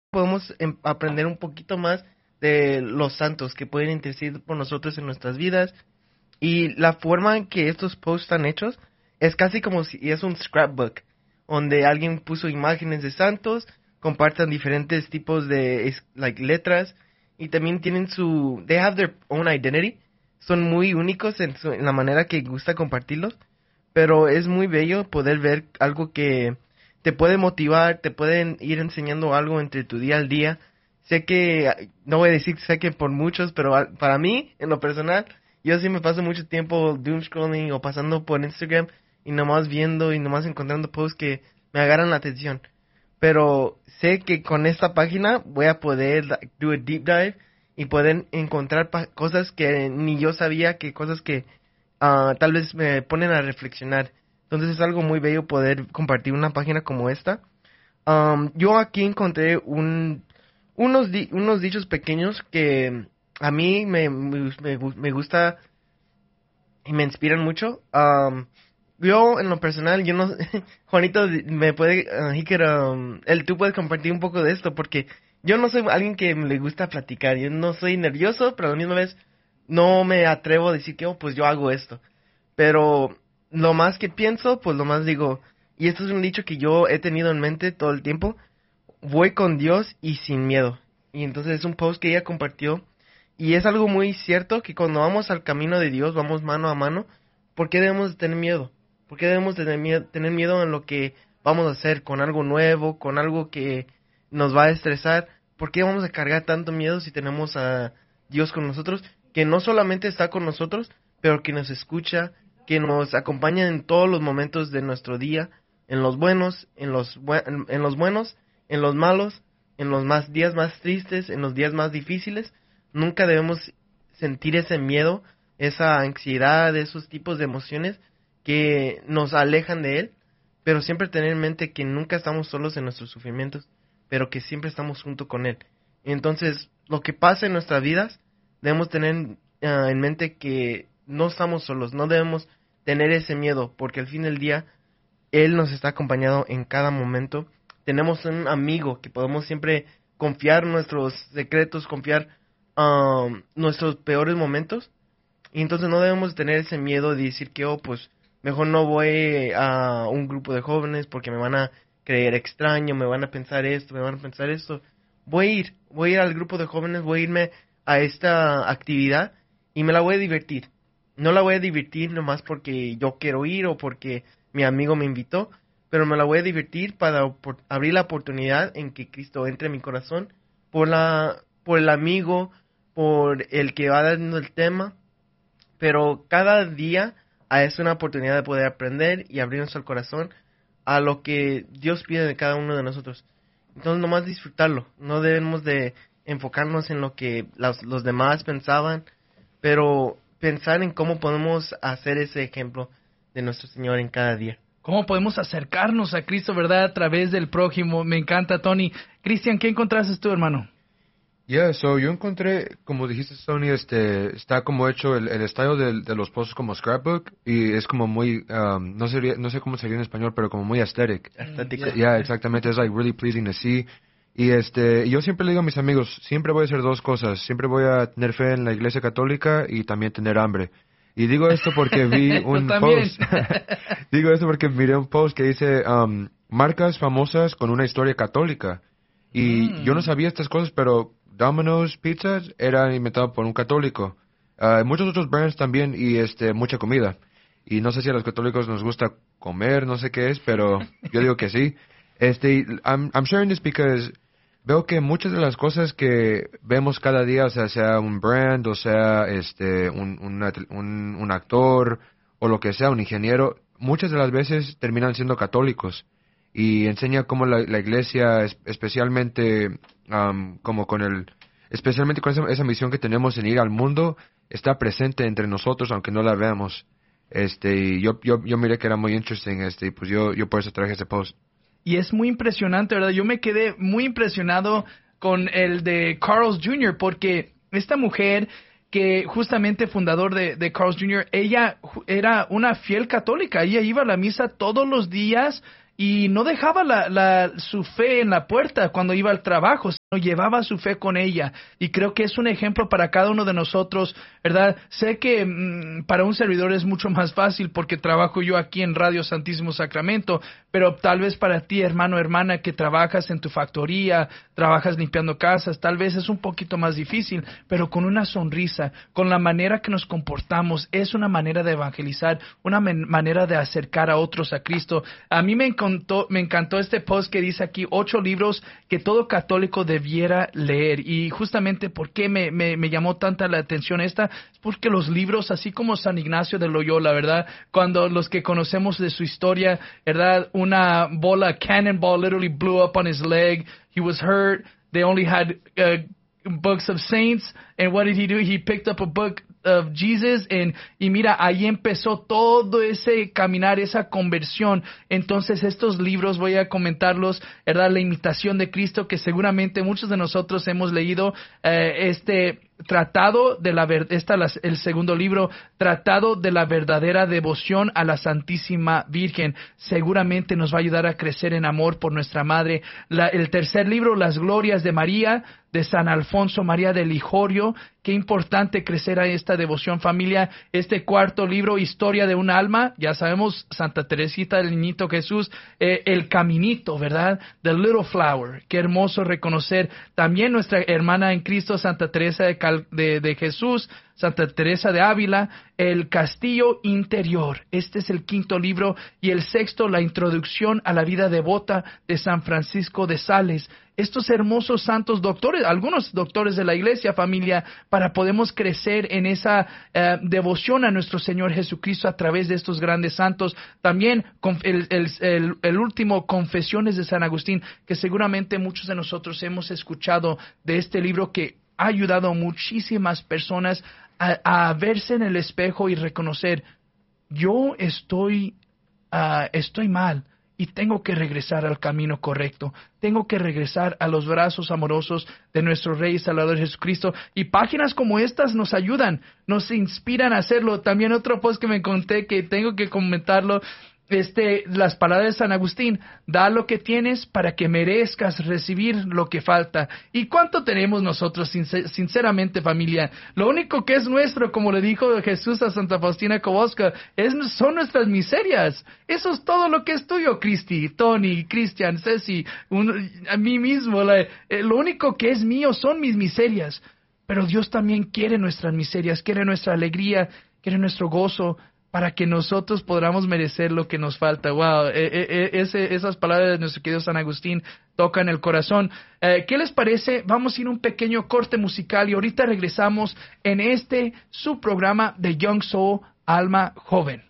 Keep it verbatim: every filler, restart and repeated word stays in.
podemos em, aprender un poquito más de los santos que pueden interceder por nosotros en nuestras vidas. Y la forma en que estos posts están hechos es casi como si es un scrapbook, donde alguien puso imágenes de santos, compartan diferentes tipos de es- like, letras, y también tienen su, they have their own identity, son muy únicos en, su- en la manera que gusta compartirlos, pero es muy bello poder ver algo que te puede motivar, te pueden ir enseñando algo entre tu día al día. Sé que, no voy a decir, sé que por muchos, pero a- para mí, en lo personal, yo sí me paso mucho tiempo doom scrolling o pasando por Instagram y nomás viendo y nomás encontrando posts que me agarran la atención. Pero sé que con esta página voy a poder like, do a deep dive y poder encontrar pa- cosas que ni yo sabía, que cosas que ah, tal vez me ponen a reflexionar. Entonces es algo muy bello poder compartir una página como esta. Um, yo aquí encontré un, unos, di- unos dichos pequeños que a mí me, me, me gu- me gusta y me inspiran mucho. Um, yo, en lo personal, yo no... Juanito me puede... uh, he could, um, él, tú puedes compartir un poco de esto porque yo no soy alguien que le gusta platicar. Yo no soy nervioso, pero a la misma vez no me atrevo a decir que, oh, pues yo hago esto. Pero lo más que pienso, pues lo más digo. Y esto es un dicho que yo he tenido en mente todo el tiempo. Voy con Dios y sin miedo. Y entonces es un post que ella compartió. Y es algo muy cierto que cuando vamos al camino de Dios, vamos mano a mano. ¿Por qué debemos de tener miedo? ¿Por qué debemos de tener miedo, tener miedo en lo que vamos a hacer con algo nuevo, con algo que nos va a estresar? ¿Por qué vamos a cargar tanto miedo si tenemos a Dios con nosotros? Que no solamente está con nosotros, pero que nos escucha, que nos acompaña en todos los momentos de nuestro día, en los buenos, en los, bue- en en los buenos, en los malos, en los más días más tristes, en los días más difíciles. Nunca debemos sentir ese miedo, esa ansiedad, esos tipos de emociones que nos alejan de Él, pero siempre tener en mente que nunca estamos solos en nuestros sufrimientos, pero que siempre estamos junto con Él. Entonces, lo que pasa en nuestras vidas, debemos tener ah, en mente que no estamos solos, no debemos tener ese miedo, porque al fin del día Él nos está acompañado en cada momento. Tenemos un amigo que podemos siempre confiar nuestros secretos, confiar um, nuestros peores momentos. Y entonces no debemos tener ese miedo de decir que, oh, pues mejor no voy a un grupo de jóvenes porque me van a creer extraño, me van a pensar esto, me van a pensar esto. Voy a ir, voy a ir al grupo de jóvenes, voy a irme a esta actividad y me la voy a divertir. No la voy a divertir nomás porque yo quiero ir o porque mi amigo me invitó, pero me la voy a divertir para opor- abrir la oportunidad en que Cristo entre en mi corazón por la por el amigo, por el que va dando el tema, pero cada día ah, es una oportunidad de poder aprender y abrir nuestro corazón a lo que Dios pide de cada uno de nosotros. Entonces, nomás disfrutarlo. No debemos de enfocarnos en lo que los, los demás pensaban, pero pensar en cómo podemos hacer ese ejemplo de nuestro Señor en cada día. ¿Cómo podemos acercarnos a Cristo, verdad? A través del prójimo. Me encanta, Tony. Cristian, ¿qué encontraste tú, hermano? Yeah, so yo encontré, como dijiste, Tony, este, está como hecho el, el estilo de, de los posts como scrapbook y es como muy, um, no sería, no sé cómo sería en español, pero como muy aesthetic. Estético. Yeah, yeah, exactamente, es like really pleasing to see. Y este, yo siempre le digo a mis amigos, siempre voy a hacer dos cosas, siempre voy a tener fe en la Iglesia Católica y también tener hambre. Y digo esto porque vi un también. post, digo esto porque miré un post que dice, um, marcas famosas con una historia católica. Y Mm. yo no sabía estas cosas, pero Domino's Pizzas era inventado por un católico. Ah, muchos otros brands también y este mucha comida. Y no sé si a los católicos nos gusta comer, no sé qué es, pero yo digo que sí. Este, I'm, I'm sharing this because veo que muchas de las cosas que vemos cada día, o sea, sea un brand, o sea, este, un, un, at- un, un actor, o lo que sea, un ingeniero, muchas de las veces terminan siendo católicos. Y enseña cómo la, la iglesia, es- especialmente, am, como con el, especialmente con esa, esa misión que tenemos en ir al mundo, está presente entre nosotros, aunque no la veamos. Este, y yo, yo, yo miré que era muy interesting, este, y pues yo, yo por eso traje ese post. Y es muy impresionante, ¿verdad? Yo me quedé muy impresionado con el de Carl's junior porque esta mujer que justamente fundador de, de Carl's junior, ella ju- era una fiel católica. Ella iba a la misa todos los días y no dejaba la, la, su fe en la puerta cuando iba al trabajo. llevaba su fe con ella, y creo que es un ejemplo para cada uno de nosotros, ¿verdad? Sé que mmm, para un servidor es mucho más fácil porque trabajo yo aquí en Radio Santísimo Sacramento, pero tal vez para ti, hermano o hermana, que trabajas en tu factoría, trabajas limpiando casas, tal vez es un poquito más difícil, pero con una sonrisa, con la manera que nos comportamos, es una manera de evangelizar, una man- manera de acercar a otros a Cristo. A mí me encantó, me encantó este post que dice aquí, ocho libros que todo católico debiera leer. Y justamente, ¿por qué me, me, me llamó tanta la atención esta? Es porque los libros, así como San Ignacio de Loyola, ¿verdad? Cuando los que conocemos de su historia, ¿verdad? Una bola, cannonball, literally blew up on his leg. He was hurt. They only had uh, books of saints. And what did he do? He picked up a book of Jesus, and, y mira, ahí empezó todo ese caminar, esa conversión. Entonces estos libros, voy a comentarlos, ¿verdad? La imitación de Cristo, que seguramente muchos de nosotros hemos leído, eh, este tratado de la ver, esta la, el segundo libro, tratado de la verdadera devoción a la Santísima Virgen, seguramente nos va a ayudar a crecer en amor por nuestra madre. La, el tercer libro, Las Glorias de María, de San Alfonso María de Ligorio. Qué importante crecer a esta devoción, familia. Este cuarto libro, Historia de un alma, ya sabemos, Santa Teresita del Niñito Jesús, eh, El Caminito, ¿verdad? The Little Flower. Qué hermoso reconocer también nuestra hermana en Cristo, Santa Teresa de, Cal- de, de Jesús, Santa Teresa de Ávila, El Castillo Interior. Este es el quinto libro. Y el sexto, La Introducción a la Vida Devota, de San Francisco de Sales. Estos hermosos santos doctores, algunos doctores de la iglesia, familia, para podemos crecer en esa eh, devoción a nuestro Señor Jesucristo a través de estos grandes santos. También el, el, el, el último, Confesiones de San Agustín, que seguramente muchos de nosotros hemos escuchado de este libro, que ha ayudado a muchísimas personas a, a verse en el espejo y reconocer, yo estoy, uh, estoy mal. Y tengo que regresar al camino correcto. Tengo que regresar a los brazos amorosos de nuestro Rey y Salvador Jesucristo. Y páginas como estas nos ayudan, nos inspiran a hacerlo. También otro post que me conté, que tengo que comentarlo, este, las palabras de San Agustín: da lo que tienes para que merezcas recibir lo que falta. ¿Y cuánto tenemos nosotros, sinceramente, familia? Lo único que es nuestro, como le dijo Jesús a Santa Faustina Kowalska, es, son nuestras miserias. Eso es todo lo que es tuyo, Cristi, Tony, Cristian, Ceci, un, a mí mismo. La, eh, lo único que es mío son mis miserias. Pero Dios también quiere nuestras miserias, quiere nuestra alegría, quiere nuestro gozo, para que nosotros podamos merecer lo que nos falta. Wow, eh, eh, ese, esas palabras de nuestro querido San Agustín tocan el corazón. Eh, ¿Qué les parece? Vamos a ir a un pequeño corte musical y ahorita regresamos en este su programa de Young Soul, Alma Joven.